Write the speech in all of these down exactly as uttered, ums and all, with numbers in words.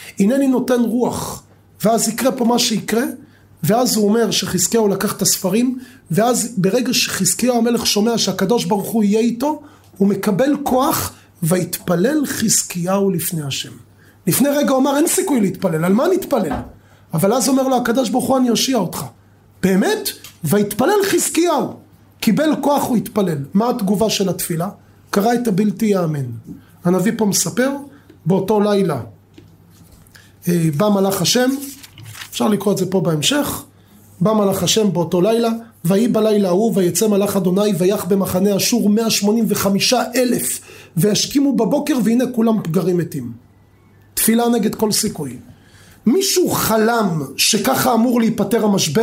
הנני נותן רוח, ואז יקרה פה מה שיקרה, ואז הוא אומר שחזקיהו לקח את הספרים, ואז ברגע שחזקיהו המלך שומע שהקדוש ברוך הוא יהיה איתו, הוא מקבל כוח, והתפלל חזקיהו לפני השם. לפני רגע הוא אמר, אין סיכוי להתפלל, על מה נתפלל? אבל אז אומר לו, הקדוש ברוך הוא, אני אושיע אותך. באמת? והתפלל חזקיהו. קיבל כוח, הוא התפלל. מה התגובה של התפילה? קרא את הבלתי יאמן. הנביא פה מספר, באותו לילה, בא מלאך השם, אפשר לקרוא את זה פה בהמשך, בא מלאך השם באותו לילה, ויהי בלילה ההוא, ויצא מלאך אדוני, ויח במחנה אשור מאה שמונים וחמישה אלף, וישכימו בבוקר, והנה כולם פגרים מתים. תפילה נגד כל סיכוי. מישהו חלם שככה אמור להיפטר המשבר?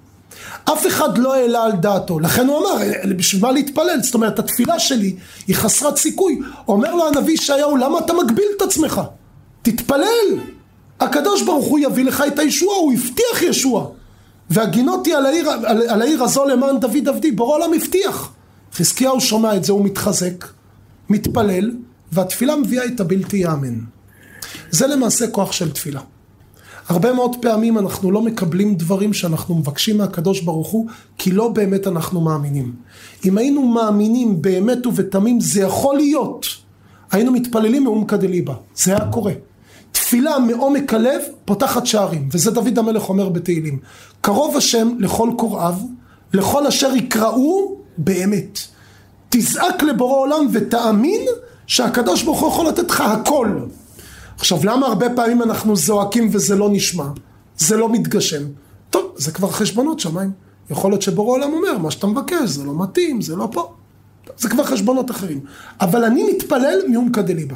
אף אחד לא העלה על דעתו, לכן הוא אמר, בשביל מה להתפלל? זאת אומרת, התפילה שלי היא חסרת סיכוי. אומר לו הנביא ישעיהו, למה אתה מגביל את עצמך? תתפלל. הקדוש ברוך הוא יביא לך את הישוע, הוא הבטיח ישוע. והגינותי על העיר, על, על העיר הזו למען דוד עבדי, בורא עולם הבטיח. חזקיהו שומע את זה, הוא מתחזק, מתפלל, והתפילה מביאה את הבלתי יאמן. זה למעשה כוח של תפילה. הרבה מאוד פעמים אנחנו לא מקבלים דברים שאנחנו מבקשים מהקדוש ברוך הוא, כי לא באמת אנחנו מאמינים. אם היינו מאמינים באמת ובתמים, זה יכול להיות. היינו מתפללים מעומקא דליבא, זה היה קורה. תפילה מעומק הלב פותחת שערים, וזה דוד המלך אומר בתהילים. קרוב השם לכל קוראיו, לכל אשר יקראו באמת. תזעק לבורא עולם ותאמין שהקדוש ברוך הוא יכול לתת לך הכל. עכשיו, למה הרבה פעמים אנחנו זועקים וזה לא נשמע? זה לא מתגשם. טוב, זה כבר חשבונות שמיים. יכול להיות שבורא עולם אומר, מה שאתה מבקש, זה לא מתאים, זה לא פה. זה כבר חשבונות אחרים. אבל אני מתפלל מעומקא דליבא.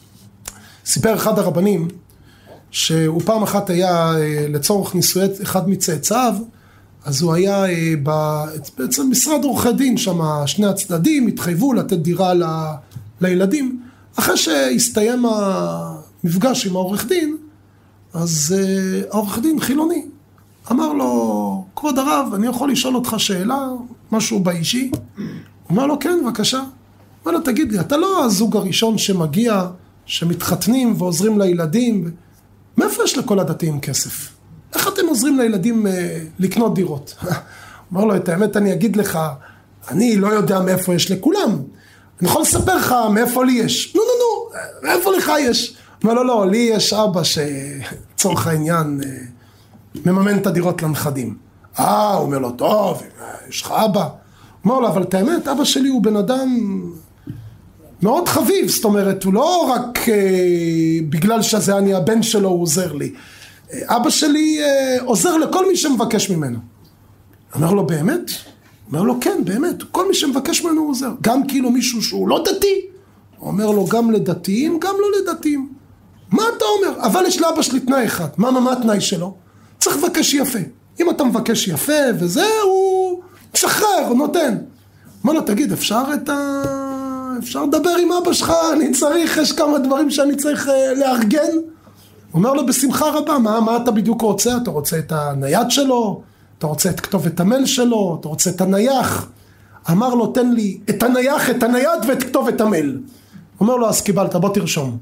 סיפר אחד הרבנים, שהוא פעם אחת היה לצורך נישואי אחד מצאצאיו, אז הוא היה בעצם משרד עורכי דין, שם שני הצדדים התחייבו לתת דירה ל, לילדים. אחרי שהסתיים המפגש עם העורך דין, אז העורך דין חילוני אמר לו, כבוד הרב, אני יכול לשאול אותך שאלה, משהו באישי? הוא אמר לו, כן, בבקשה. אמר לו, תגיד לי, אתה לא הזוג הראשון שמגיע, שמתחתנים ועוזרים לילדים, מאיפה יש לכל הדתיים כסף? איך אתם עוזרים לילדים לקנות דירות? אמר לו, את האמת אני אגיד לך, אני לא יודע מאיפה יש לכולם. אני יכול לספר לך מאיפה לי יש. נו, נו, נו, מאיפה לך יש? אמר לו, לא, לי יש אבא שצורך העניין מממן את הדירות לנכדים. אה, הוא אומר לו, טוב, יש לך אבא. אמר לו, אבל את האמת, אבא שלי הוא בן אדם מאוד חביב, זאת אומרת, הוא לא רק אה, בגלל שזה אני הבן שלו, הוא עוזר לי. אבא שלי אה, עוזר לכל מי שמבקש ממנו. אמר לו, באמת? אומר לו, כן, באמת, כל מי שמבקש ממנו הוא עוזר. גם כאילו מישהו שהוא לא דתי, הוא אומר לו, גם לדתיים, גם לא לדתיים. מה אתה אומר? אבל יש לאבא שלי תנאי אחד. מה, מה, מה התנאי שלו? צריך לבקש יפה. אם אתה מבקש יפה וזה, הוא משחרר, הוא נותן. אמר לו, תגיד, אפשר את ה... אפשר לדבר עם אבא שלך, אני צריך, יש כמה דברים שאני צריך uh, לארגן. הוא אומר לו, בשמחה רבה, מה, מה אתה בדיוק רוצה? אתה רוצה את הנייד שלו? אתה רוצה את כתובת המייל שלו? אתה רוצה את הנייח? אמר לו, תן לי את הנייח, את הנייד ואת כתובת המייל. אומר לו, אז קיבלת, בוא תרשום.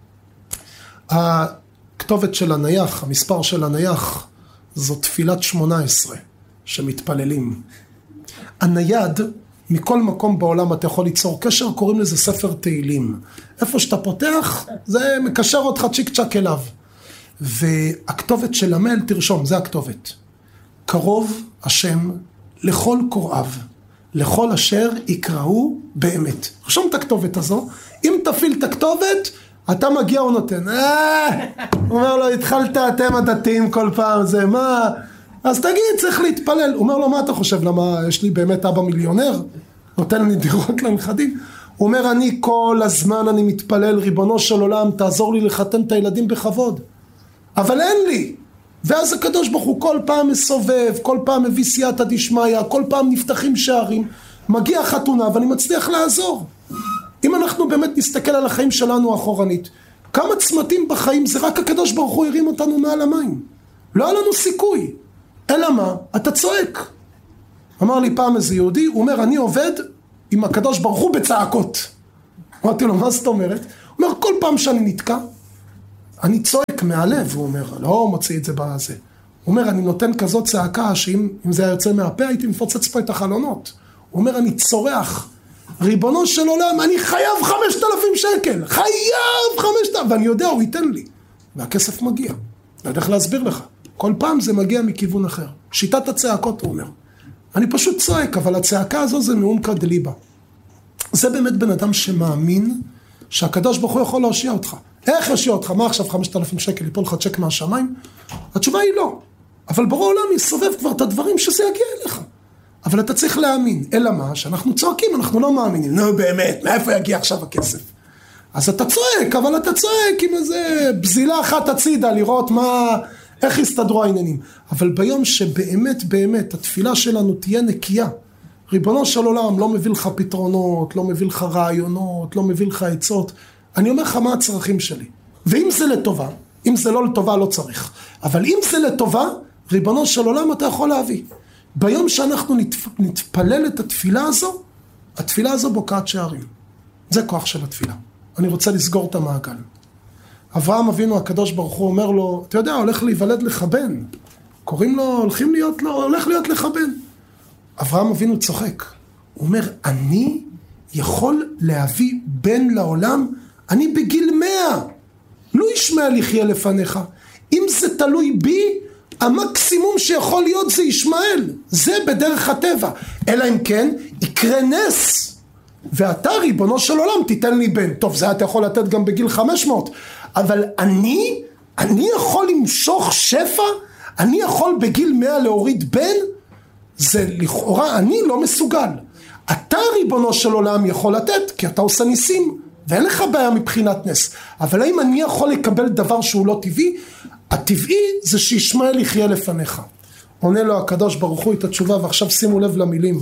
הכתובת של הנייח, המספר של הנייח, זו תפילת שמונה עשרה שמתפללים. הנייד, מכל מקום בעולם אתה יכול ליצור קשר, קוראים לזה ספר תהילים. איפה שאתה פותח, זה מקשר אותך צ'יק צ'ק אליו. והכתובת של המייל, תרשום, זה הכתובת. קרוב השם לכל קוראיו, לכל אשר יקראו באמת. רשום את הכתובת הזו, אם תפיל את הכתובת, אתה מגיע או נותן. אה, אומר לו, התחלת אתם הדתיים כל פעם, זה מה... אז תגיד, צריך להתפלל. הוא אומר לו, מה אתה חושב? למה יש לי באמת אבא מיליונר? נותן לי דירות לנכדים. הוא אומר, אני כל הזמן אני מתפלל, ריבונו של עולם, תעזור לי לחתן את הילדים בכבוד. אבל אין לי. ואז הקדוש ברוך הוא כל פעם מסובב, כל פעם מביא סייעתא דשמיא, כל פעם נפתחים שערים, מגיע חתונה ואני מצליח לעזור. אם אנחנו באמת נסתכל על החיים שלנו אחורנית, כמה צמתים בחיים זה רק הקדוש ברוך הוא הרים אותנו מעל המים. לא היה לנו סיכוי. אלא מה? אתה צועק. אמר לי פעם איזה יהודי, הוא אומר, אני עובד עם הקדוש ברוך הוא בצעקות. אמרתי לו, מה זאת אומרת? הוא אומר, כל פעם שאני נתקע, אני צועק מהלב, הוא אומר, לא מוציא את זה בזה. הוא אומר, אני נותן כזאת צעקה, שאם זה היה יוצא מהפה, הייתי מפוצץ פה את החלונות. הוא אומר, אני צורח, ריבונו של עולם, אני חייב חמשת אלפים שקל, חייב חמשת אלפים, ואני יודע, הוא ייתן לי. והכסף מגיע. אני יודע איך להסביר לך. כל פעם זה מגיע מכיוון אחר. שיטת הצעקות, הוא אומר. אני פשוט צועק, אבל הצעקה הזו זה מעומקא דליבא. זה באמת בן אדם שמאמין שהקדוש ברוך הוא יכול להושיע אותך. איך יושיע אותך? מה עכשיו חמשת אלפים שקל ליפול לך צ'ק מהשמיים? התשובה היא לא. אבל ברור העולם יסובב כבר את הדברים שזה יגיע אליך. אבל אתה צריך להאמין. אלא מה? שאנחנו צועקים, אנחנו לא מאמינים. נו באמת, מאיפה יגיע עכשיו הכסף? אז אתה צועק, אבל אתה צועק עם איזה בזילה אחת הצידה, לראות מה, איך יסתדרו העניינים. אבל ביום שבאמת באמת התפילה שלנו תהיה נקייה, ריבונו של עולם לא מביא לך פתרונות, לא מביא לך רעיונות, לא מביא לך עצות. אני אומר לך מה הצרכים שלי. ואם זה לטובה, אם זה לא לטובה לא צריך. אבל אם זה לטובה, ריבונו של עולם אתה יכול להביא. ביום שאנחנו נתפלל את התפילה הזו, התפילה הזו בוקעת שערים. זה כוח של התפילה. אני רוצה לסגור את המעגל. אברהם אבינו הקדוש ברוך הוא אומר לו, אתה יודע, הולך להיוולד לך בן. קוראים לו, הולכים להיות לו, הולך להיות לך בן. אברהם אבינו צוחק. הוא אומר, אני יכול להביא בן לעולם, אני בגיל מאה. לא ישמע לחיה לפניך. אם זה תלוי בי, המקסימום שיכול להיות זה ישמעאל. זה בדרך הטבע. אלא אם כן, יקרה נס. ואתה ריבונו של עולם תיתן לי בן. טוב, זה אתה יכול לתת גם בגיל חמש מאות. אבל אני, אני יכול למשוך שפע? אני יכול בגיל מאה להוריד בן? זה לכאורה, אני לא מסוגל. אתה ריבונו של עולם יכול לתת, כי אתה עושה ניסים, ואין לך בעיה מבחינת נס. אבל האם אני יכול לקבל דבר שהוא לא טבעי? הטבעי זה שישמעאל יחיה לפניך. עונה לו הקדוש ברוך הוא את התשובה, ועכשיו שימו לב למילים.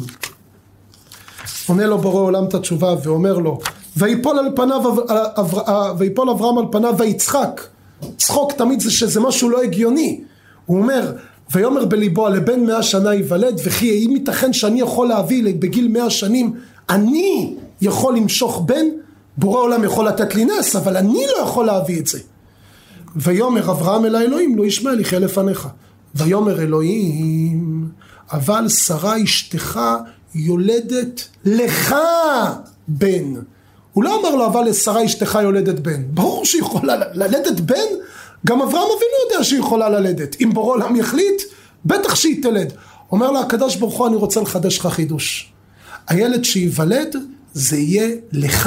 עונה לו בורא עולם את התשובה ואומר לו, ויפול על פניו, ויפול אברהם על פניו ויצחק. צחוק תמיד זה שזה משהו לא הגיוני. הוא אומר, ויאמר בליבו, לבן מאה שנה ייוולד, וכי אם ייתכן שאני יכול להביא בגיל מאה שנים, אני יכול למשוך בן, בורא עולם יכול לתת לי נס, אבל אני לא יכול להביא את זה. ויאמר אברהם אל האלוהים, לא ישמעאל יחיה לפניך. ויאמר אלוהים, אבל שרה אשתך יולדת לך בן. הוא לא אמר לו, אבל שרה אשתך יולדת בן. ברור שהיא יכולה ללדת בן, גם אברהם אבינו יודע שהיא יכולה ללדת. אם בורא עולם יחליט, בטח שהיא תלד. אומר לה, הקדוש ברוך הוא, אני רוצה לחדש לך חידוש. הילד שיוולד, זה יהיה לך.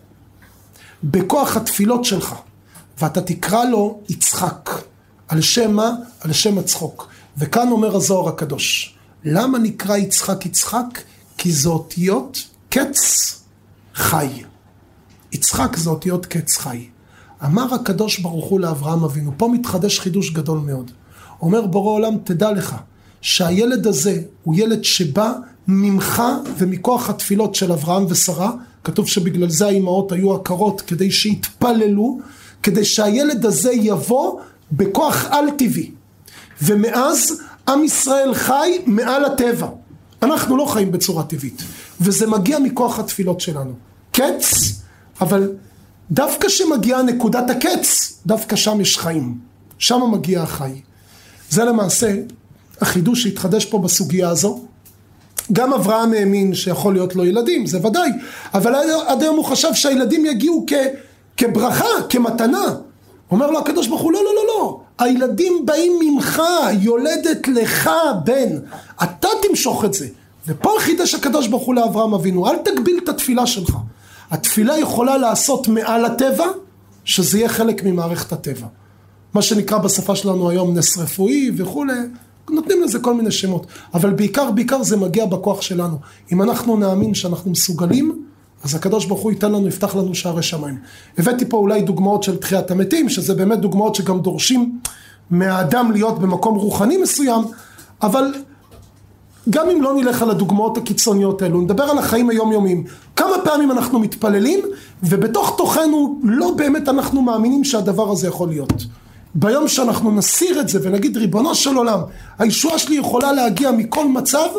בכוח התפילות שלך. ואתה תקרא לו יצחק. על שם מה? על שם הצחוק. וכאן אומר הזוהר הקדוש. למה נקרא יצחק יצחק? כי זה אותיות קץ חי. יצחק זה אותיות קץ חי. אמר הקדוש ברוך הוא לאברהם אבינו, פה מתחדש חידוש גדול מאוד. אומר בורא עולם, תדע לך, שהילד הזה הוא ילד שבא ממך ומכוח התפילות של אברהם ושרה, כתוב שבגלל זה האימהות היו עקרות כדי שיתפללו, כדי שהילד הזה יבוא בכוח על טבעי. ומאז עם ישראל חי מעל הטבע. אנחנו לא חיים בצורה טבעית. וזה מגיע מכוח התפילות שלנו. קץ, אבל דווקא שמגיעה נקודת הקץ, דווקא שם יש חיים. שם מגיע החי. זה למעשה החידוש שהתחדש פה בסוגיה הזו. גם אברהם האמין שיכול להיות לו ילדים, זה ודאי. אבל עד היום הוא חשב שהילדים יגיעו כ, כברכה, כמתנה. אומר לו הקדוש ברוך הוא, לא, לא, לא, לא. הילדים באים ממך, יולדת לך בן. אתה תמשוך את זה. ופה חידש הקדוש ברוך הוא לאברהם אבינו, אל תגביל את התפילה שלך. התפילה יכולה לעשות מעל הטבע, שזה יהיה חלק ממערכת הטבע. מה שנקרא בשפה שלנו היום נס רפואי וכו', נותנים לזה כל מיני שמות. אבל בעיקר, בעיקר זה מגיע בכוח שלנו. אם אנחנו נאמין שאנחנו מסוגלים, אז הקדוש ברוך הוא ייתן לנו, יפתח לנו שערי שמיים. הבאתי פה אולי דוגמאות של תחיית המתים, שזה באמת דוגמאות שגם דורשים מהאדם להיות במקום רוחני מסוים, אבל גם אם לא נלך על הדוגמאות הקיצוניות האלו, נדבר על החיים היומיומיים. כמה פעמים אנחנו מתפללים, ובתוך תוכנו לא באמת אנחנו מאמינים שהדבר הזה יכול להיות. ביום שאנחנו נסיר את זה ונגיד, ריבונו של עולם, הישועה שלי יכולה להגיע מכל מצב,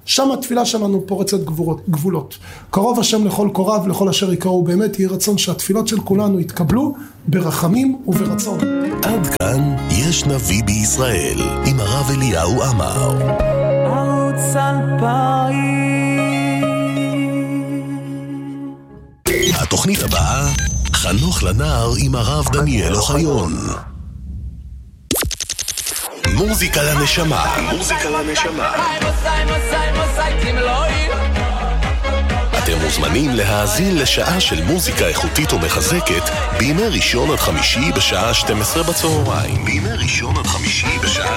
שם התפילה שלנו פורצת גבולות. קרוב השם לכל קוריו, לכל אשר יקראו. באמת יהיה רצון שהתפילות של כולנו יתקבלו ברחמים וברצון. עד כאן יש נביא בישראל עם הרב אליהו עמר. ערוץ אלפיים. התוכנית הבאה, חנוך לנער עם הרב דניאל אוחיון. מוזיקה לנשמה. מוזיקה לנשמה. אתם מוזמנים להאזין לשעה של מוזיקה איכותית ומחזקת בימי ראשון עד חמישי בשעה שתים עשרה בצהריים. בימי ראשון עד חמישי בשעה